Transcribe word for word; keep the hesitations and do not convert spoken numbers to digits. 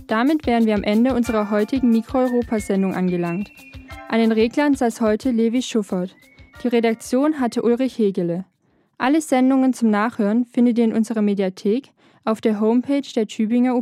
Damit wären wir am Ende unserer heutigen Mikro-Europa-Sendung angelangt. An den Reglern saß heute Levi Schuffert. Die Redaktion hatte Ulrich Hegele. Alle Sendungen zum Nachhören findet ihr in unserer Mediathek auf der Homepage der Tübinger